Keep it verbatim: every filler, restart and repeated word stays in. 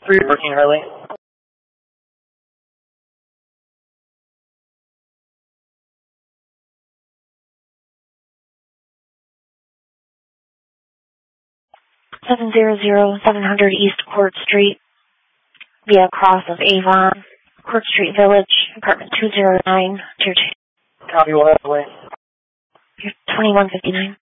three working early. seven zero zero, seven hundred East Court Street, via cross of Avon, Court Street Village, apartment two oh nine, tier two. Copy, we'll have the way. twenty-one fifty-nine.